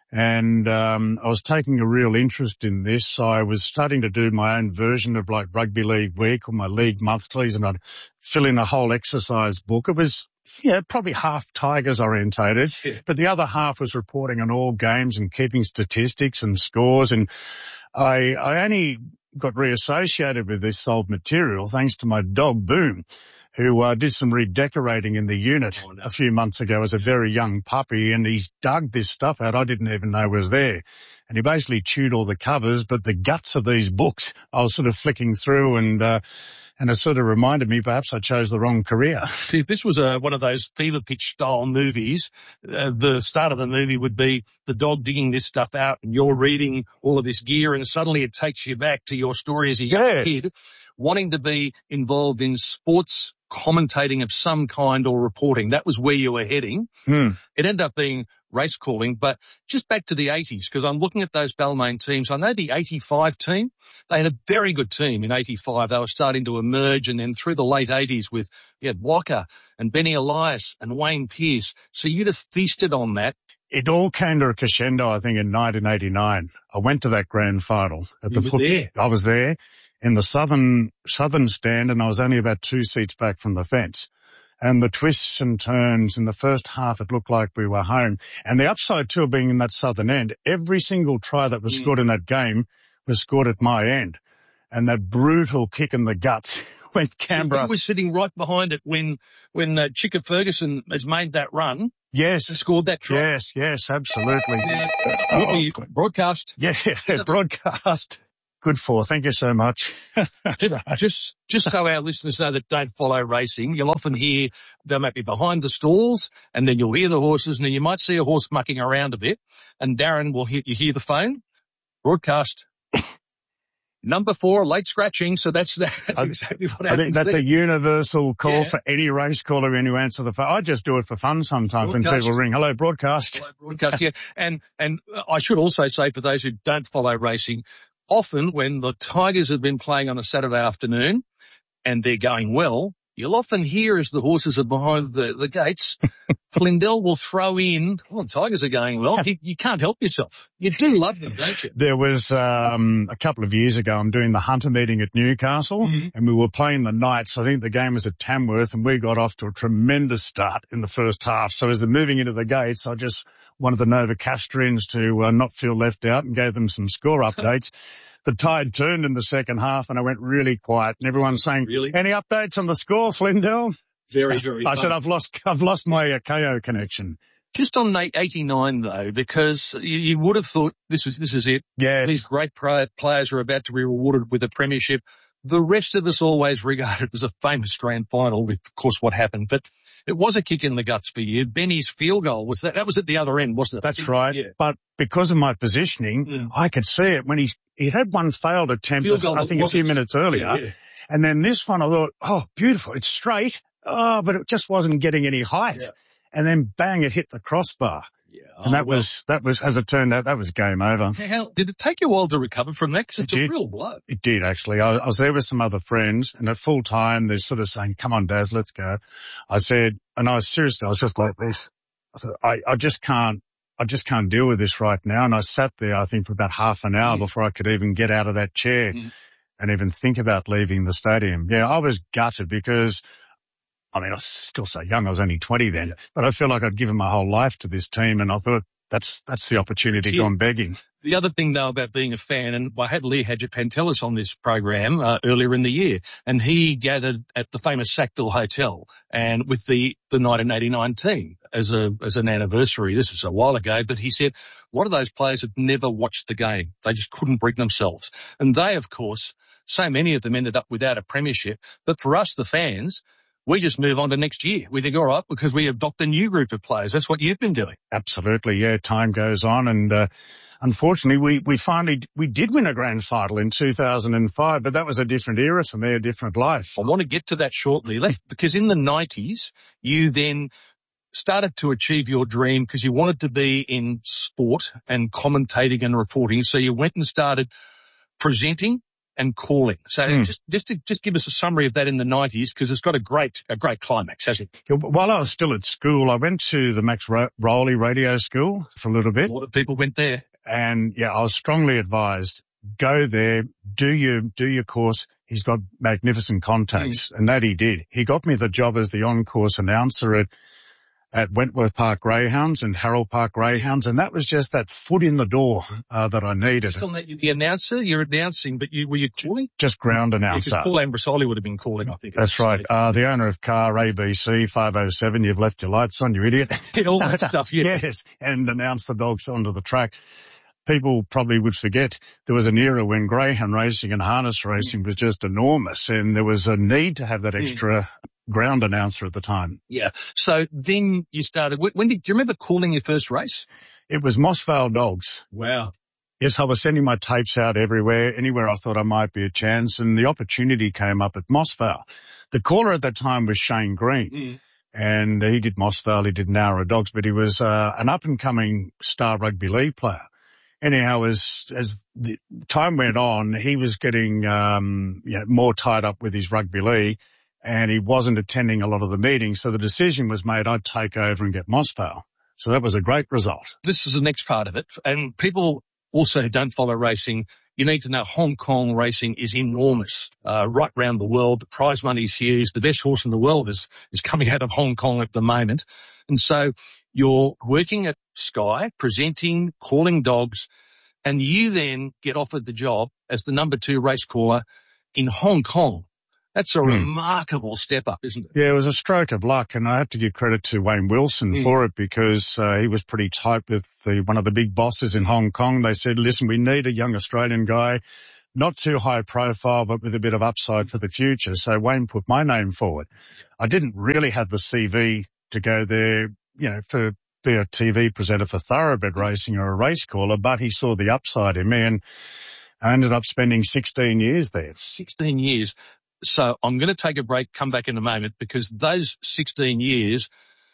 And um I was taking a real interest in this. I was starting to do my own version of like Rugby League Week or my league monthlies, and I'd fill in a whole exercise book. It was, yeah, probably half Tigers orientated, yeah. but the other half was reporting on all games and keeping statistics and scores. And I, I only got reassociated with this old material thanks to my dog Boom, who uh, did some redecorating in the unit oh, no. a few months ago as a very young puppy, and he's dug this stuff out I didn't even know was there. And he basically chewed all the covers, but the guts of these books I was sort of flicking through, and uh, and it sort of reminded me perhaps I chose the wrong career. See, if this was a, one of those fever pitch style movies, uh, the start of the movie would be the dog digging this stuff out, and you're reading all of this gear, and suddenly it takes you back to your story as a young yes. kid, wanting to be involved in sports commentating of some kind or reporting. That was where you were heading. Hmm. It ended up being race calling, but just back to the eighties, because I'm looking at those Balmain teams. I know the eighty-five team, they had a very good team in eighty-five. They were starting to emerge, and then through the late eighties with, you had Walker and Benny Elias and Wayne Pearce. So you'd have feasted on that. It all came to a crescendo, I think, in nineteen eighty-nine. I went to that grand final at You the were foot. there. I was there in the southern, southern stand, and I was only about two seats back from the fence. And the twists and turns in the first half, it looked like we were home. And the upside too of being in that southern end, every single try that was Mm. scored in that game was scored at my end. And that brutal kick in the guts when Canberra... You were sitting right behind it when, when uh, Chicka Ferguson has made that run. Yes. Scored that try. Yes, yes, absolutely. Yeah. What were you- broadcast. Yeah, broadcast. Good for. Thank you so much. just, just so our listeners know that don't follow racing, you'll often hear they might be behind the stalls, and then you'll hear the horses, and then you might see a horse mucking around a bit, and Darren will hear, you hear the phone, broadcast. Number four, late scratching, so that's, that's exactly what I happens think that's there. a universal call Yeah. for any race caller when you answer the phone. I just do it for fun sometimes when Broadcast. people ring. Hello, broadcast. Hello, broadcast, yeah. And, and I should also say for those who don't follow racing, often when the Tigers have been playing on a Saturday afternoon and they're going well, you'll often hear as the horses are behind the, the gates, Flindell will throw in, oh, the Tigers are going well. You, you can't help yourself. You do love them, don't you? There was um a couple of years ago, I'm doing the Hunter meeting at Newcastle, Mhm. and we were playing the Knights. I think the game was at Tamworth, and we got off to a tremendous start in the first half. So as they're moving into the gates, I just wanted the Novocastrians to uh, not feel left out and gave them some score updates. The tide turned in the second half, and I went really quiet, and everyone's saying, Really? "Any updates on the score, Flindell?" Very, very I fun. said, "I've lost, I've lost my uh, K O connection." Just on eighty-nine though, because you, you would have thought this was, this is it. Yes. These great pro- players are about to be rewarded with a premiership. The rest of us always regarded it as a famous grand final with, of course, what happened. But it was a kick in the guts for you. Benny's field goal was that, that was at the other end, wasn't it? That's right. Yeah. But because of my positioning, Mm. I could see it when he, he had one failed attempt, Field goal I think a was- few minutes earlier. Yeah, yeah. And then this one I thought, oh, beautiful. It's straight. Oh, but it just wasn't getting any height. Yeah. And then bang, it hit the crossbar. Yeah. And that Oh, well. was, that was, as it turned out, that was game over. How, did it take you a while to recover from that? Because it's It a did. real blow. It did actually. I, I was there with some other friends, and at full time they're sort of saying, "Come on, Daz, let's go." I said, and I was seriously, I was just like this. I said, I, I just can't, I just can't deal with this right now. And I sat there, I think, for about half an hour Mm. before I could even get out of that chair Mm. and even think about leaving the stadium. Yeah, I was gutted because, I mean, I was still so young. I was only twenty then, but I feel like I'd given my whole life to this team, and I thought that's that's the opportunity Yeah. gone begging. The other thing, though, about being a fan, and I had Lee Hadjipantelis on this program uh, earlier in the year, and he gathered at the famous Sackville Hotel and with the, the nineteen eighty-nine team as a as an anniversary. This was a while ago, but he said a lot of those players had never watched the game. They just couldn't bring themselves. And they, of course, so many of them ended up without a premiership. But for us, the fans, we just move on to next year. We think, all right, because we adopt a new group of players. That's what you've been doing. Absolutely, yeah. Time goes on, and uh, unfortunately, we we finally we did win a grand final in two thousand five, but that was a different era for me, a different life. I want to get to that shortly. Let's, because in the nineties, you then started to achieve your dream because you wanted to be in sport and commentating and reporting. So you went and started presenting and calling. So Mm. just, just to, just give us a summary of that in the nineties, because it's got a great, a great climax, hasn't it? Yeah, while I was still at school, I went to the Max Ro- Rowley Radio School for a little bit. A lot of people went there. And yeah, I was strongly advised, go there, do your, do your course. He's got magnificent contacts. Mm. And that he did. He got me the job as the on-course announcer at, at Wentworth Park Greyhounds and Harold Park Greyhounds. And that was just that foot in the door, uh, that I needed. Just on that, you're the announcer, you're announcing, but you, were you calling? Just ground Yeah, announcer. 'cause Paul Ambrosoli would have been calling, I think. That's right. Uh, the owner of car A B C five oh seven, you've left your lights on, you idiot. All that stuff, yeah. Yes. And announced the dogs onto the track. People probably would forget there was an era when greyhound racing and harness racing was just enormous, and there was a need to have that extra ground announcer at the time. Yeah. So then you started, when when did, do you remember calling your first race? It was Moss Vale Dogs. Wow. Yes, I was sending my tapes out everywhere, anywhere I thought I might be a chance, and the opportunity came up at Moss Vale. the caller at that time was Shane Green. Mm. And he did Moss Vale, he did Nowra Dogs, but he was uh, an up-and-coming star rugby league player. Anyhow, as as the time went on, he was getting um, you know, more tied up with his rugby league, and he wasn't attending a lot of the meetings. So the decision was made I'd take over and get Moss Vale. So that was a great result. This is the next part of it. And people also who don't follow racing, you need to know Hong Kong racing is enormous, uh, right round the world. The prize money is huge. The best horse in the world is, is coming out of Hong Kong at the moment. And so you're working at Sky, presenting, calling dogs, and you then get offered the job as the number two race caller in Hong Kong. That's a mm. remarkable step up, isn't it? Yeah, it was a stroke of luck, and I have to give credit to Wayne Wilson mm. for it because uh, he was pretty tight with the, one of the big bosses in Hong Kong. They said, listen, we need a young Australian guy, not too high profile, but with a bit of upside for the future. So Wayne put my name forward. I didn't really have the C V to go there, you know, for be a T V presenter for thoroughbred racing or a race caller, but he saw the upside in me, and I ended up spending sixteen years there. sixteen years. So I'm going to take a break, come back in a moment, because those sixteen years,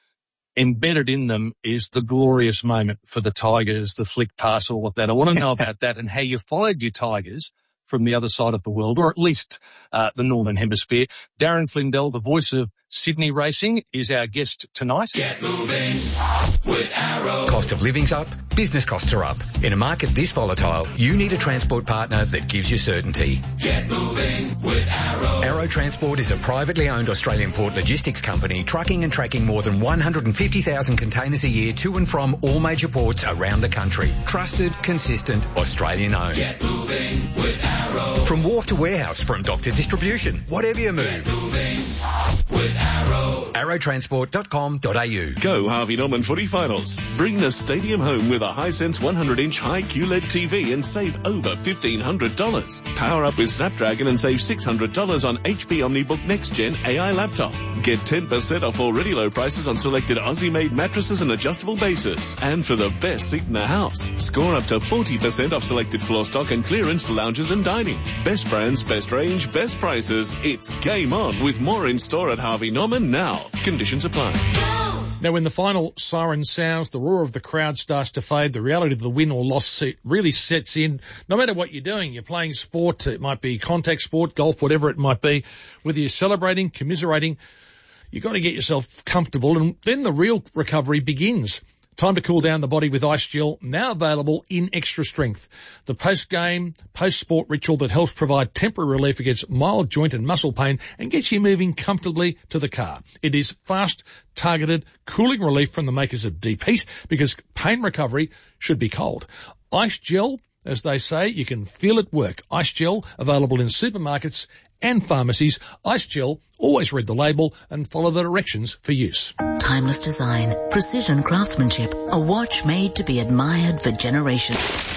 embedded in them is the glorious moment for the Tigers, the flick pass, all of that. I want to know about that and how you followed your Tigers from the other side of the world, or at least uh, the Northern Hemisphere. Darren Flindell, the voice of Sydney Racing, is our guest tonight. Get moving with Arrow. Cost of living's up, business costs are up. In a market this volatile, you need a transport partner that gives you certainty. Get moving with Arrow. Arrow Transport is a privately owned Australian port logistics company trucking and tracking more than one hundred fifty thousand containers a year to and from all major ports around the country. Trusted, consistent, Australian owned. Get moving with Arrow. From wharf to warehouse, from dock to distribution, whatever you move. Get moving with Arrow. arrow transport dot com dot a u. Go Harvey Norman Footy Finals. Bring the stadium home with a Hisense one hundred inch high Q L E D T V and save over fifteen hundred dollars. Power up with Snapdragon and save six hundred dollars on H P OmniBook Next Gen A I laptop. Get ten percent off already low prices on selected Aussie-made mattresses and adjustable bases. And for the best seat in the house, score up to forty percent off selected floor stock and clearance lounges and dining. Best brands, best range, best prices. It's game on with more in store at Harvey Norman now. Conditions apply. Now, when the final siren sounds, the roar of the crowd starts to fade, the reality of the win or loss seat really sets in. No matter what you're doing, you're playing sport, it might be contact sport, golf, whatever it might be, whether you're celebrating, commiserating, you've got to get yourself comfortable, and then the real recovery begins. Time to cool down the body with Ice Gel, now available in extra strength. The post-game, post-sport ritual that helps provide temporary relief against mild joint and muscle pain and gets you moving comfortably to the car. It is fast, targeted, cooling relief from the makers of Deep Heat, because pain recovery should be cold. Ice Gel, as they say, you can feel it work. Ice Gel, available in supermarkets and pharmacies. Ice Gel, always read the label and follow the directions for use. Timeless design, precision craftsmanship, a watch made to be admired for generations.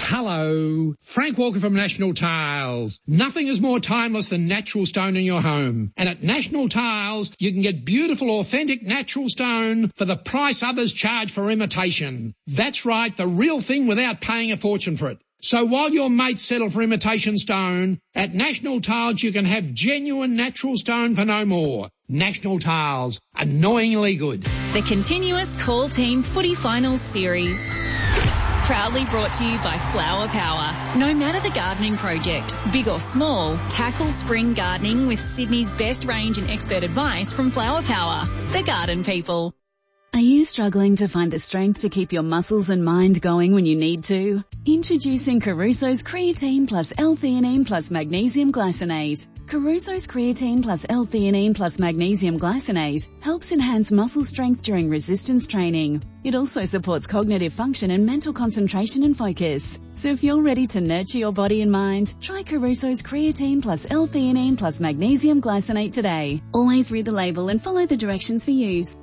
Hello, Frank Walker from National Tiles. Nothing is more timeless than natural stone in your home. And at National Tiles, you can get beautiful, authentic natural stone for the price others charge for imitation. That's right, the real thing without paying a fortune for it. So while your mates settle for imitation stone, at National Tiles you can have genuine natural stone for no more. National Tiles, annoyingly good. The continuous Call Team Footy Finals Series. Proudly brought to you by Flower Power. No matter the gardening project, big or small, tackle spring gardening with Sydney's best range and expert advice from Flower Power. The garden people. Are you struggling to find the strength to keep your muscles and mind going when you need to? Introducing Caruso's Creatine plus L-theanine plus Magnesium Glycinate. Caruso's Creatine plus L-theanine plus Magnesium Glycinate helps enhance muscle strength during resistance training. It also supports cognitive function and mental concentration and focus. So if you're ready to nurture your body and mind, try Caruso's Creatine plus L-theanine plus Magnesium Glycinate today. Always read the label and follow the directions for use.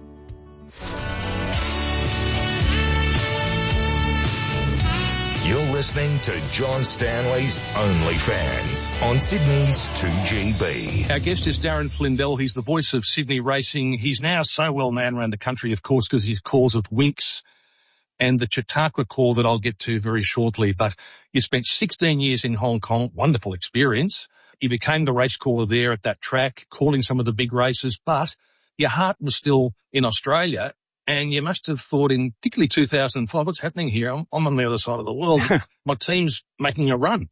You're listening to John Stanley's Only Fans on Sydney's two G B. Our guest is Darren Flindell. He's the voice of Sydney Racing. He's now so well known around the country, of course, because his calls of Winx and the Chautauqua call that I'll get to very shortly. But you spent sixteen years in Hong Kong, wonderful experience. you became the race caller there at that track, calling some of the big races, but your heart was still in Australia. And you must have thought in particularly two thousand five, what's happening here? I'm, I'm on the other side of the world. My team's making a run.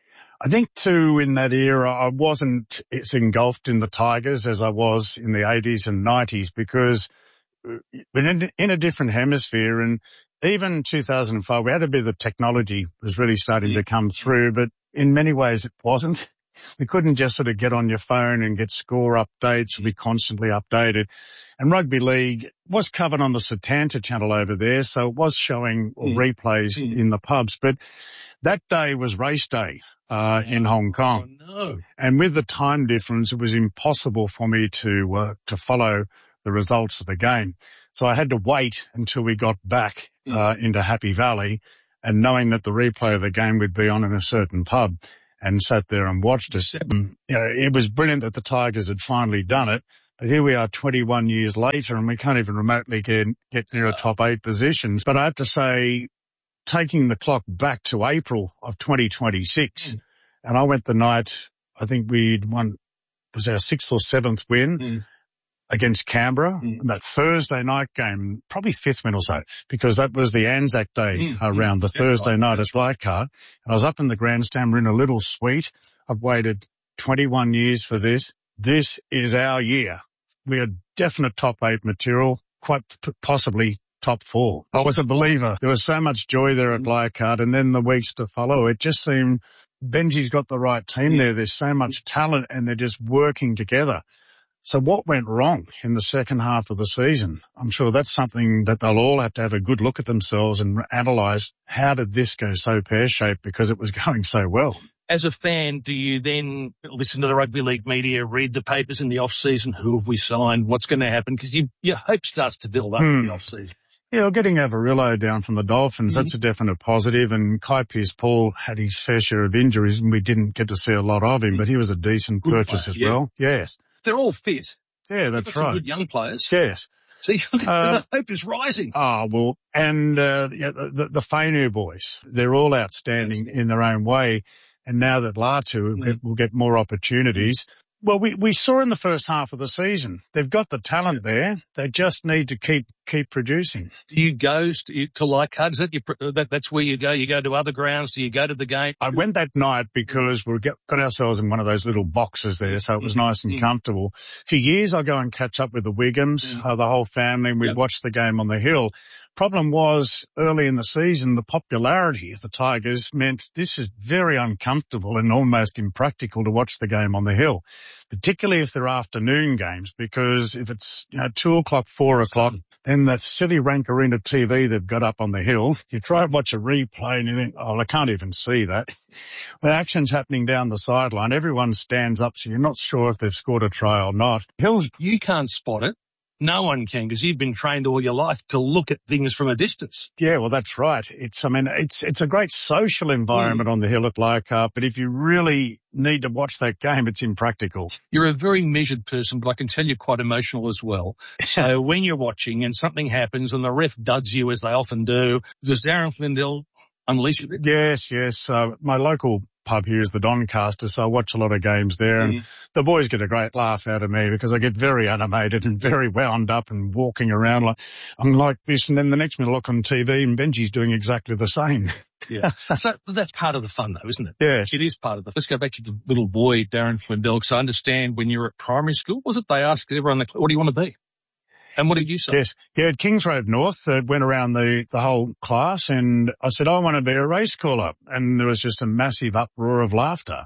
I think too in that era, I wasn't as engulfed in the Tigers as I was in the eighties and nineties because we're in, in a different hemisphere. And even two thousand five, we had a bit of the technology was really starting yeah. to come through, but in many ways it wasn't. We couldn't just sort of get on your phone and get score updates and be constantly updated. And rugby league was covered on the Setanta channel over there, so it was showing mm. replays mm. in the pubs. But that day was race day uh, in Hong Kong. Oh, no. And with the time difference, it was impossible for me to uh, to follow the results of the game. So I had to wait until we got back mm. uh, into Happy Valley, and knowing that the replay of the game would be on in a certain pub, and sat there and watched it. You know, it was brilliant that the Tigers had finally done it. But here we are twenty-one years later and we can't even remotely get, get near a top eight positions. But I have to say, taking the clock back to April of twenty twenty-six, mm. and I went the night, I think we'd won, was our sixth or seventh win mm. against Canberra. Mm. That Thursday night game, probably fifth win or so, because that was the Anzac Day mm. around mm. the yeah, Thursday right. night at Leichhardt. And I was up in the grandstand, we're in a little suite. I've waited twenty-one years for this. This is our year. We are definite top eight material, quite p- possibly top four. I was a believer. There was so much joy there at Leichhardt, and then the weeks to follow, it just seemed Benji's got the right team there. There's so much talent and they're just working together. So what went wrong in the second half of the season? I'm sure that's something that they'll all have to have a good look at themselves and analyse. How did this go so pear-shaped because it was going so well? As a fan, do you then listen to the rugby league media, read the papers in the off-season? Who have we signed? What's going to happen? Because you, your hope starts to build up hmm. in the off-season. Yeah, well, getting Avarillo down from the Dolphins, mm-hmm. that's a definite positive. And Kai Pearce-Paul had his fair share of injuries and we didn't get to see a lot of him, but he was a decent good purchase player, as yeah. well. Yes. They're all fit. Yeah, that's They've got right. Some good young players. Yes. See, uh, the hope is rising. Oh, well, and uh, yeah, the, the Fainu boys, they're all outstanding in their own way. And now that Latu mm. will get more opportunities. Well, we, we saw in the first half of the season, they've got the talent there. They just need to keep keep producing. Do you go to, to Leichhardt? Is that, your, that that's where you go? You go to other grounds? Do you go to the game? I went that night because we got, got ourselves in one of those little boxes there, so it was mm. nice and mm. comfortable. For years, I go and catch up with the Wiggums, mm. uh, the whole family, and we'd yep. watch the game on the hill. Problem was, early in the season, the popularity of the Tigers meant this is very uncomfortable and almost impractical to watch the game on the hill, particularly if they're afternoon games, because if it's, you know, two o'clock, four o'clock, then that silly rank arena T V they've got up on the hill, you try and watch a replay and you think, oh, I can't even see that. When action's happening down the sideline, everyone stands up, so you're not sure if they've scored a try or not. Hills, you can't spot it. No one can, because you've been trained all your life to look at things from a distance. Yeah, well, that's right. It's, I mean, it's, it's a great social environment mm. on the hill at Leichhardt, but if you really need to watch that game, it's impractical. You're a very measured person, but I can tell you're quite emotional as well. So when you're watching and something happens and the ref duds you, as they often do, does Darren Flindell unleash it? Yes, yes. Uh, my local pub here is the Doncaster, so I watch a lot of games there, and mm. the boys get a great laugh out of me because I get very animated and very wound up and walking around like I'm like this, and then the next minute I look on T V and Benji's doing exactly the same. Yeah, so that's part of the fun, though, isn't it? Yeah, it is part of the. Let's go back to the little boy Darren Flindell, because I understand when you were at primary school, was it they asked everyone, what do you want to be? And what did you say? Yes. Yeah, at Kings Road North, uh, went around the, the whole class and I said, I want to be a race caller. And there was just a massive uproar of laughter.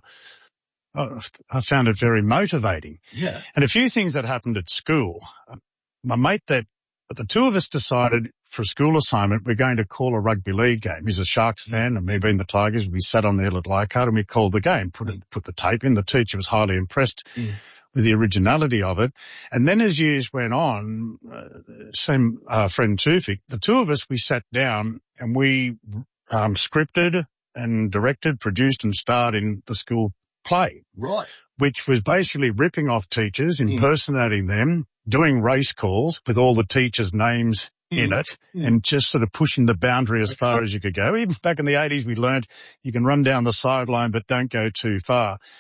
Oh, I found it very motivating. Yeah. And a few things that happened at school. My mate that, the two of us decided for a school assignment, we're going to call a rugby league game. He's a Sharks fan and me being the Tigers, we sat on the hill at Leichhardt and we called the game, put it, put the tape in. The teacher was highly impressed. Mm. with the originality of it. And then as years went on, uh, same uh, friend Tufik, the two of us, we sat down and we um, scripted and directed, produced and starred in the school play. Right. Which was basically ripping off teachers, impersonating mm. them, doing race calls with all the teachers' names mm. in it mm. and just sort of pushing the boundary as okay. far as you could go. Even back in the eighties, we learned you can run down the sideline but don't go too far.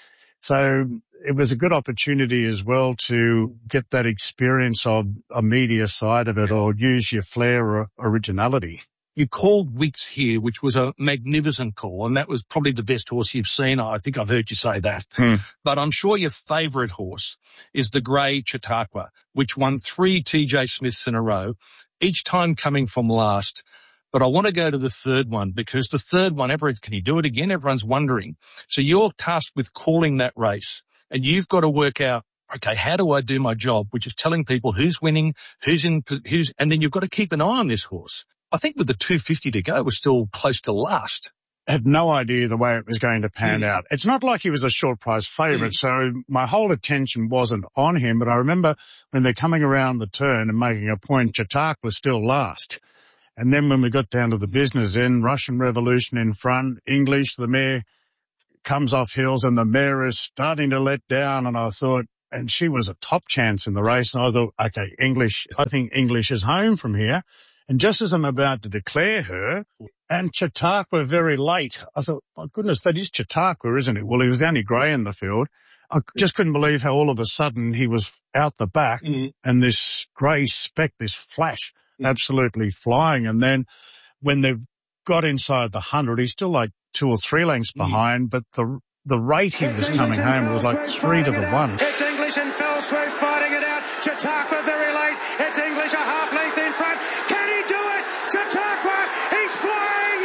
So it was a good opportunity as well to get that experience of a media side of it or use your flair or originality. You called Winx here, which was a magnificent call, and that was probably the best horse you've seen. I think I've heard you say that. Hmm. But I'm sure your favourite horse is the Grey Chautauqua, which won three T J Smiths in a row, each time coming from last. But I want to go to the third one because the third one, everyone, can he do it again? Everyone's wondering. So you're tasked with calling that race, and you've got to work out, okay, how do I do my job, which is telling people who's winning, who's in, who's, and then you've got to keep an eye on this horse. I think with the two fifty to go, we're still close to last. I had no idea the way it was going to pan Mm. out. It's not like he was a short price favourite, Mm. so my whole attention wasn't on him, but I remember when they're coming around the turn and making a point, Chautauqua was still last. And then when we got down to the business end, Russian Revolution in front, English, the mare comes off heels and the mare is starting to let down, and I thought, and she was a top chance in the race, and I thought, okay, English, I think English is home from here. And just as I'm about to declare her, and Chautauqua very late, I thought, my goodness, that is Chautauqua, isn't it? Well, he was the only grey in the field. I just couldn't believe how all of a sudden he was out the back Mm. and this grey speck, this flash, absolutely flying. And then when they got inside the hundred, he's still like two or three lengths behind, but the the rate he was coming home was like three to the one. It's English and Fell Swoop fighting it out. Chautauqua very late. It's English a half length in front. Can he do it? Chautauqua, he's flying.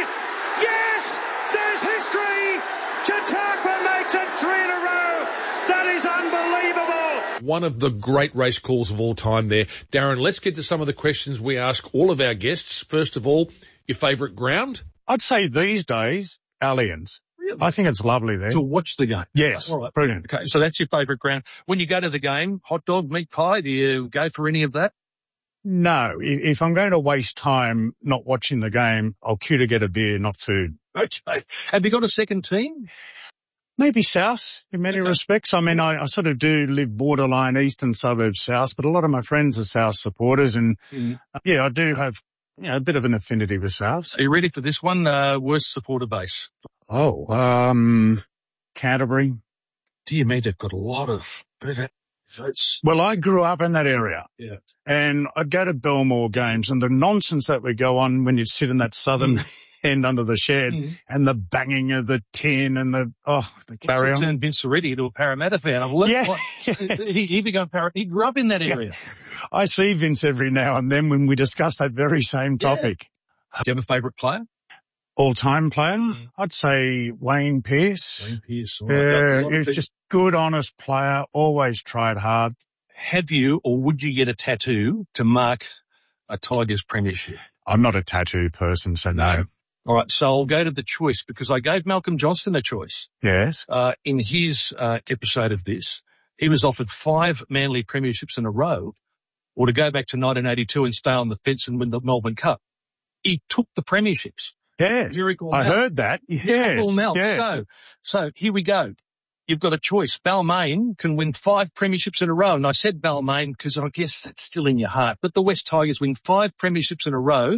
Yes, there's history. Chautauqua makes it three in a row. That is unbelievable. One of the great race calls of all time there. Darren, let's get to some of the questions we ask all of our guests. First of all, your favourite ground? I'd say these days, Allianz. Really? I think it's lovely there. To watch the game. Yes, All right. brilliant. Okay, so that's your favourite ground. When you go to the game, hot dog, meat pie, do you go for any of that? No, if, if I'm going to waste time not watching the game, I'll queue to get a beer, not food. Okay. Have you got a second team? Maybe South in many Okay. respects. I mean, I, I sort of do live borderline eastern suburbs South, but a lot of my friends are South supporters, and Mm. uh, yeah, I do have you know a bit of an affinity with Souths. Are you ready for this one? Uh, worst supporter base. Oh, um, Canterbury. Do you mean they've got a lot of votes? Well, I grew up in that area. Yeah. And I'd go to Belmore games, and the nonsense that would go on when you'd sit in that southern end under the shed, Mm. and the banging of the tin and the, oh, the carry What's it on. turned Vince Cerretti into a Parramatta fan? I've learned Yeah, what, yes. he, he became Parramatta. He grew up in that area. I see Vince every now and then when we discuss that very same topic. Do you have a favourite player? All-time player? I'd say Wayne Pearce. Wayne Pearce. all right. Yeah, A lot he of was people- just good, honest player, always tried hard. Have you or would you get a tattoo to mark a Tigers premiership? I'm not a tattoo person, so no. All right, so I'll go to the choice because I gave Malcolm Johnston a choice. Yes. Uh, in his uh, episode of this, he was offered five Manly premierships in a row or to go back to nineteen eighty-two and stay on the fence and win the Melbourne Cup. He took the premierships. Yes. Miracle I Mel. heard that. Yes. Miracle Mel. Yes. So, so here we go. You've got a choice. Balmain can win five premierships in a row. And I said Balmain because I guess that's still in your heart. But the West Tigers win five premierships in a row.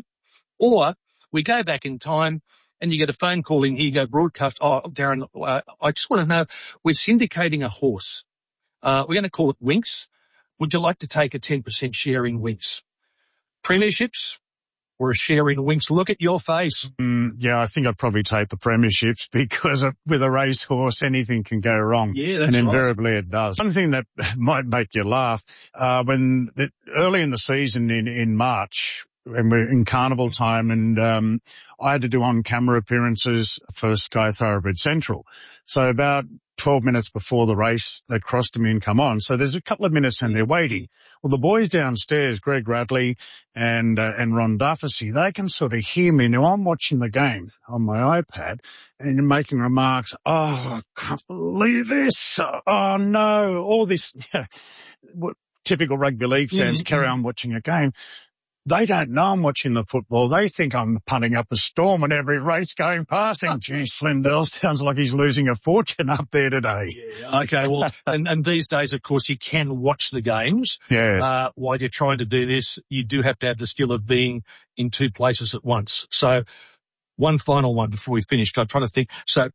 Or we go back in time and you get a phone call in here, you go broadcast. Oh, Darren, uh, I just want to know, we're syndicating a horse. Uh, we're going to call it Winx. Would you like to take a ten percent share in Winx? Premierships or a share in Winx? Look at your face. Mm, yeah, I think I'd probably take the premierships because of, with a racehorse, anything can go wrong. Yeah, that's And right. invariably it does. One thing that might make you laugh, uh, when the, early in the season in, in March, when we're in carnival time, and um, I had to do on-camera appearances for Sky Thoroughbred Central. So about twelve minutes before the race, they crossed me and come on. So there's a couple of minutes and they're waiting. Well, the boys downstairs, Greg Radley and uh, and Ron Duffy, they can sort of hear me. Now I'm watching the game on my iPad and making remarks. Oh, I can't believe this. Oh no, all this. What typical rugby league fans Mm-hmm. carry on watching a game. They don't know I'm watching the football. They think I'm punting up a storm in every race going past. And geez, Flindell sounds like he's losing a fortune up there today. Yeah, okay, well, and, and these days, of course, you can watch the games. Yes. Uh, while you're trying to do this, you do have to have the skill of being in two places at once. So one final one before we finish. I'm trying to think. So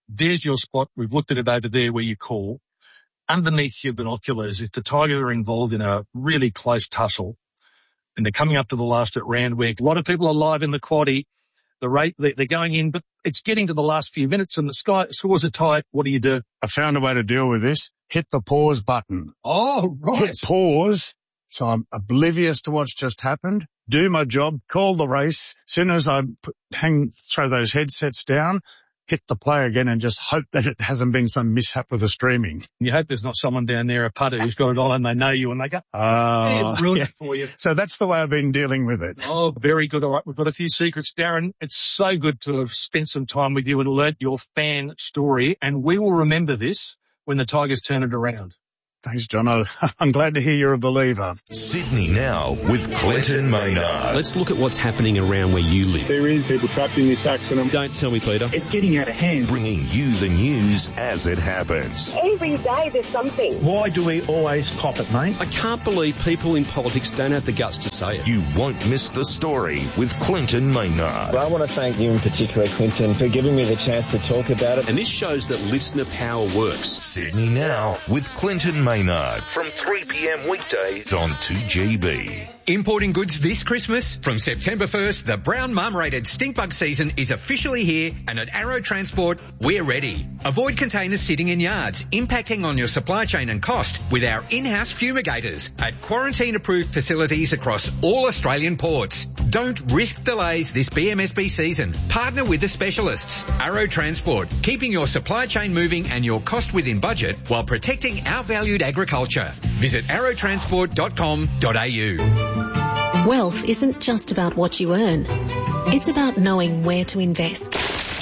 there's your spot. We've looked at it over there where you call. Underneath your binoculars, if the Tigers are involved in a really close tussle and they're coming up to the last at Randwick, a lot of people are live in the quaddie. The rate they're going in, but it's getting to the last few minutes and the sky scores are tight. What do you do? I found a way to deal with this. Hit the pause button. Oh, right. Hit pause. So I'm oblivious to what's just happened. Do my job. Call the race. As soon as I put, hang, throw those headsets down, hit the play again and just hope that it hasn't been some mishap with the streaming. You hope there's not someone down there, a putter, who's got it on and they know you and they go, oh, yeah, brilliant yeah. for you. So that's the way I've been dealing with it. Oh, very good. All right, we've got a few secrets. Darren, it's so good to have spent some time with you and learnt your fan story, and we will remember this when the Tigers turn it around. Thanks, John. I'm glad to hear you're a believer. Sydney Now with Clinton Maynard. Let's look at what's happening around where you live. There is people trapped in this accident. Don't tell me, Peter. It's getting out of hand. Bringing you the news as it happens. Every day there's something. Why do we always cop it, mate? I can't believe people in politics don't have the guts to say it. You won't miss the story with Clinton Maynard. Well, I want to thank you in particular, Clinton, for giving me the chance to talk about it. And this shows that listener power works. Sydney Now with Clinton Maynard from three p.m. weekdays on two G B. Importing goods this Christmas? From September first, the brown mum-rated stink bug season is officially here, and at Arrow Transport, we're ready. Avoid containers sitting in yards, impacting on your supply chain and cost with our in-house fumigators at quarantine-approved facilities across all Australian ports. Don't risk delays this B M S B season. Partner with the specialists. Arrow Transport, keeping your supply chain moving and your cost within budget while protecting our valued agriculture. Visit arrow transport dot com dot a u. Wealth isn't just about what you earn. It's about knowing where to invest.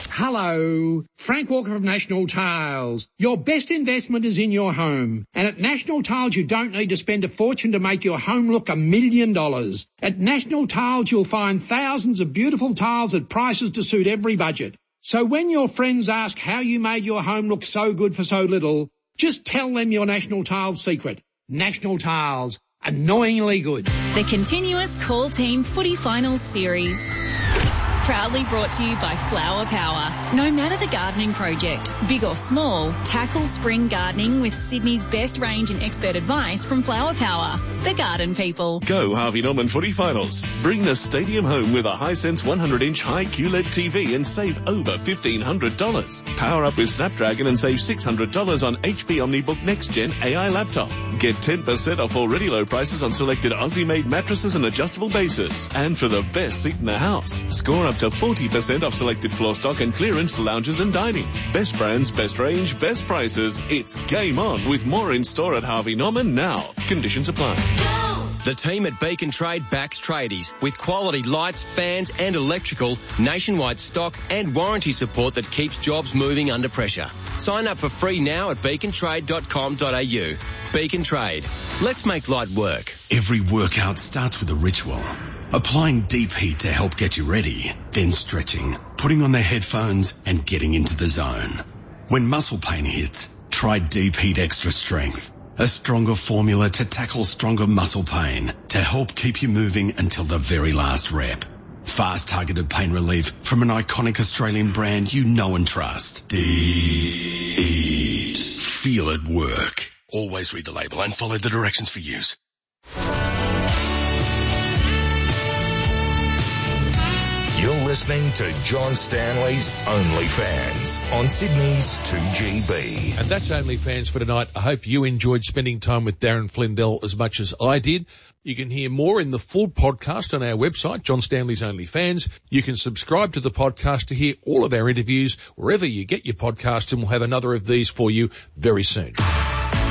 Hello, Frank Walker from National Tiles. Your best investment is in your home. And at National Tiles, you don't need to spend a fortune to make your home look a million dollars. At National Tiles, you'll find thousands of beautiful tiles at prices to suit every budget. So when your friends ask how you made your home look so good for so little, just tell them your National Tiles secret. National Tiles. Annoyingly good. The continuous Call Team Footy Finals Series. Proudly brought to you by Flower Power. No matter the gardening project, big or small, tackle spring gardening with Sydney's best range and expert advice from Flower Power. The garden people. Go Harvey Norman Footy Finals. Bring the stadium home with a Hisense one hundred inch high Q L E D T V and save over fifteen hundred dollars. Power up with Snapdragon and save six hundred dollars on H P OmniBook Next Gen A I laptop. Get ten percent off already low prices on selected Aussie-made mattresses and adjustable bases. And for the best seat in the house, score up to forty percent off selected floor stock and clearance lounges and dining. Best brands, best range, best prices. It's game on with more in store at Harvey Norman now. Conditions apply. The team at Beacon Trade backs tradies with quality lights, fans and electrical, nationwide stock and warranty support that keeps jobs moving under pressure. Sign up for free now at beacon trade dot com dot a u. Beacon Trade. Let's make light work. Every workout starts with a ritual. Applying deep heat to help get you ready, then stretching, putting on the headphones and getting into the zone. When muscle pain hits, try Deep Heat Extra Strength. A stronger formula to tackle stronger muscle pain to help keep you moving until the very last rep. Fast targeted pain relief from an iconic Australian brand you know and trust. Deep Heat. Feel it work. Always read the label and follow the directions for use. You're listening to John Stanley's OnlyFans on Sydney's two G B. And that's OnlyFans for tonight. I hope you enjoyed spending time with Darren Flindell as much as I did. You can hear more in the full podcast on our website, John Stanley's OnlyFans. You can subscribe to the podcast to hear all of our interviews wherever you get your podcasts, and we'll have another of these for you very soon.